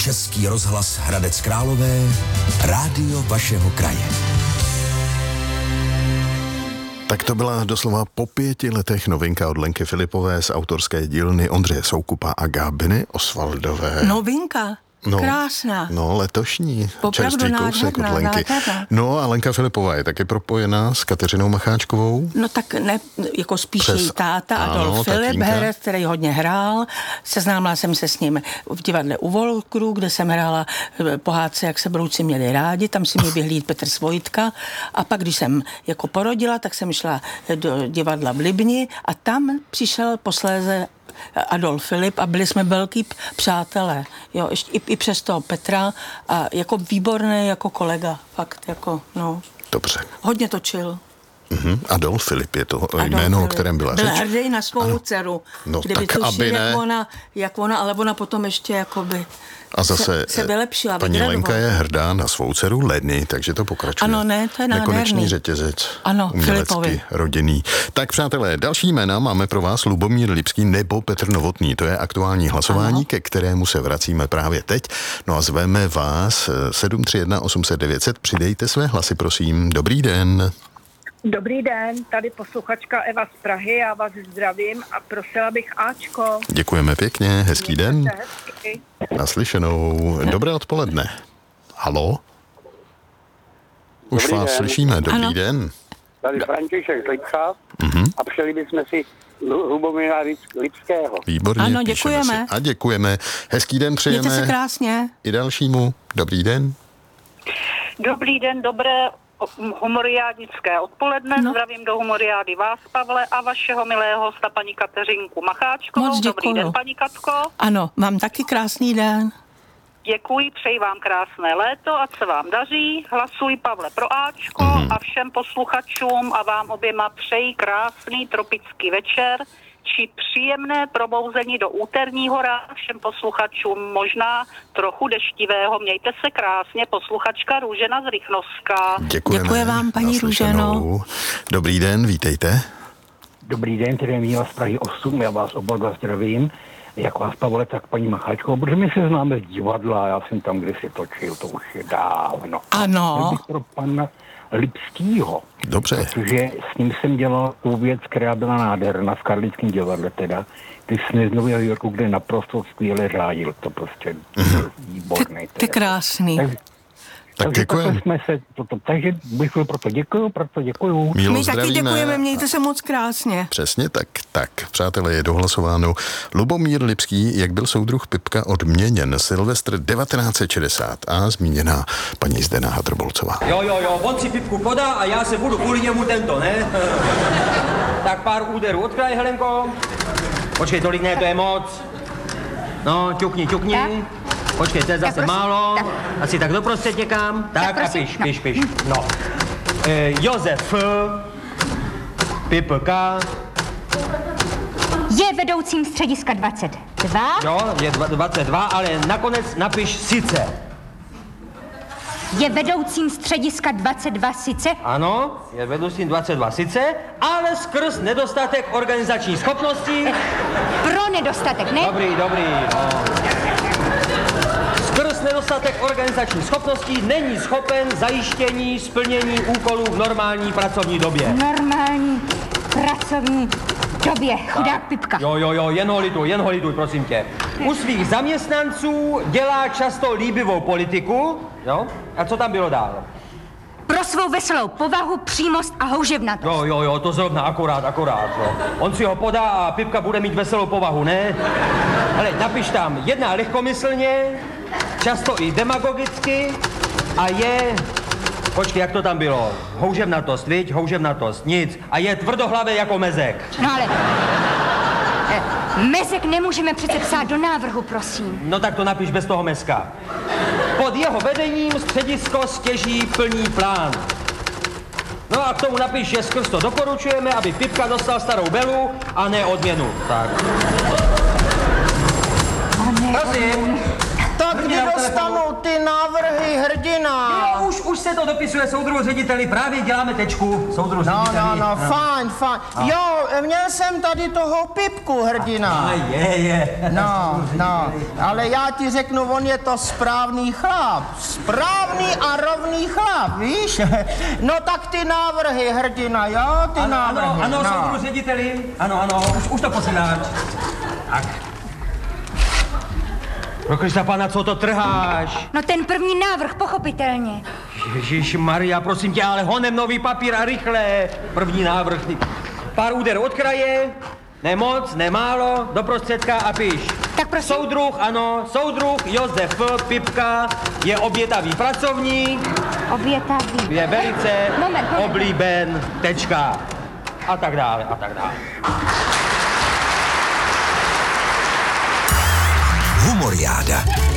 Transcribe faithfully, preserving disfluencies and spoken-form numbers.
Český rozhlas Hradec Králové, rádio vašeho kraje. Tak to byla doslova po pěti letech novinka od Lenky Filipové z autorské dílny Ondřeje Soukupa a Gábiny Osvaldové. Novinka? No, krásná. No, letošní. Opravdu čerstvý kousek od Lenky. Nádherná. No a Lenka Filipová je taky propojená s Kateřinou Macháčkovou? No tak ne, jako spíš Přes... její táta ano, Adolf Filip, tatínka. herec, který hodně hrál. Seznámila jsem se s ním v divadle u Volkru, kde jsem hrála pohádce, jak se brouci měli rádi, tam si mě vyhlíd Petr Svojtka. A pak, když jsem jako porodila, tak jsem šla do divadla v Libni a tam přišel posléze Adolf Filip a byli jsme velký přátelé, jo, ještě i, i přes toho Petra a jako výborný jako kolega, fakt, jako, no. Dobře. Hodně točil. Mm-hmm. Adolf Filip je to Adolf jméno, Filip. o kterém byla Byl řeč. hrdý na svou ano. dceru. No kdyby tak, tušil, aby ne. Jak ona, jak ona, ale ona potom ještě jakoby A zase se, se vylepšila. paní vygradovala. Lenka je hrdá na svou dceru Leny, takže to pokračuje. Ano, ne, to je nádherný. Nekonečný řetězec. Ano, umělecky Filipovi. rodinný. Tak přátelé, další jména máme pro vás Lubomír Lipský nebo Petr Novotný. To je aktuální hlasování, ano. ke kterému se vracíme právě teď. No a zveme vás sedm tři jedna osm set devět set. Přidejte své hlasy, prosím. Dobrý den. Dobrý den, tady posluchačka Eva z Prahy, já vás zdravím a prosila bych Ačko. Děkujeme pěkně, hezký den. Mějte se hezky. Naslyšenou. Dobré odpoledne. Halo? Už Dobrý vás den. slyšíme. Dobrý Ano. den. Tady František z Lipka Mhm. a přeli bychom si Lubomíra Lipského. Výborně, Ano, píšeme děkujeme. si. A děkujeme. Hezký den Mějte se přejeme krásně. i dalšímu. Dobrý den. Dobrý den, dobré humoriádnické odpoledne. No. Zdravím do humoriády vás, Pavle, a vašeho milého hosta, paní Kateřinku Macháčkovou. Moc Dobrý děkuju. den, paní Katko. Ano, mám taky krásný den. Děkuji, přeji vám krásné léto, ať se vám daří. Hlasuj, Pavle, pro Ačko Mhm. a všem posluchačům a vám oběma přeji krásný tropický večer či příjemné probouzení do úterního rána všem posluchačům, možná trochu deštivého. Mějte se krásně, posluchačka Růžena z Rychnovska. Děkujeme. Děkuji vám, paní Naslyšenou. Růženo. Dobrý den, vítejte. Dobrý den, tady je Míla z Prahy osm, já vás oba dva zdravím. Jak vás, Pavle, tak paní Macháčková, protože my se známe z divadla, já jsem tam kdysi točil, to už je dávno. Ano. Chtěl bych pro pana Lipskýho, Dobře. protože s ním jsem dělal tu věc, která byla nádherná v Karlickém divadle teda, ty sny z Nového Yorku, kde naprosto skvěle řádil, to prostě byl výborný. Ty, ty krásný. Takže, Tak takže děkujeme. takhle jsme se, to, to, takže bych proto děkuju, proto děkuju. Mílo, My taky zdravíme. děkujeme, mějte se moc krásně. Přesně tak, tak, přátelé, je dohlasováno. Lubomír Lipský, jak byl soudruh Pipka odměněn, Silvestr devatenáct set šedesát a zmíněná paní Zdena Hadrobolcová. Jo, jo, jo, on si Pipku podá a já se budu kvůli němu tento, ne? Tak pár úderů od kraje, Helenko. Počkej, tolik ne, to je moc. No, ťukni, ťukni. Počkej, to je zase Tak prosím, málo. tak. Asi tak doprostřed někam. Tak, Tak a prosím, piš, no. piš, piš. No. E, Josef Pipka. Je vedoucím střediska dvacet dva. Jo, je dva- dvacet dva, ale nakonec napiš sice. Je vedoucím střediska dvacet dva sice. Ano, je vedoucím dvacet dva sice, ale skrz nedostatek organizační schopnosti. Pro nedostatek, ne? Dobrý, dobrý, no. Skrz nedostatek organizační schopností není schopen zajištění splnění úkolů v normální pracovní době. Normální pracovní době. Chudák Pipka. Jo, jo, jo, jen ho lituj, jen ho lituj, prosím tě. U svých zaměstnanců dělá často líbivou politiku, jo? A co tam bylo dál? Pro svou veselou povahu, přímost a houževnatost. Jo, jo, jo, to zrovna akorát, akorát, jo. On si ho podá a Pipka bude mít veselou povahu, ne? Ale napiš tam, jedná lehkomyslně, často i demagogicky a je... Počkej, jak to tam bylo? Houževnatost, viď? Houževnatost, nic. A je tvrdohlavé jako mezek. No ale... eh, Mezek nemůžeme přece psát do návrhu, prosím. No tak to napiš bez toho mezka. Pod jeho vedením středisko stěží plní plán. No a k tomu napiš, že skrz to doporučujeme, aby Pipka dostal starou belu a ne odměnu. Tak. A ne, Prosím. Tak, milé dostanu ty návrhy hrdina? Jo, už, už se to dopisuje soudruhu řediteli, právě děláme tečku, soudruhu No, řediteli. no, no, fajn, fajn. Jo, měl jsem tady toho Pipku hrdina. A je, je. No, no, ale já ti řeknu, on je to správný chlap. Správný a rovný chlap, víš? No tak ty návrhy hrdina, jo, ty ano, návrhy. Ano, ano, no. soudruhu řediteli, ano, ano, už, už to posíláš. Tak. Pro Krista pána, co to trháš? No ten první návrh, pochopitelně. Ježíš Maria, prosím tě, ale honem nový papír a rychle. První návrh. Pár úder od kraje, ne moc, ne málo, do prostředka a píš. Tak prosím. Soudruh, ano, soudruh Josef Pipka je obětavý pracovník, Obětavý. je velice Moment, moment. oblíben, tečka. A tak dále, a tak dále. Humoriáda.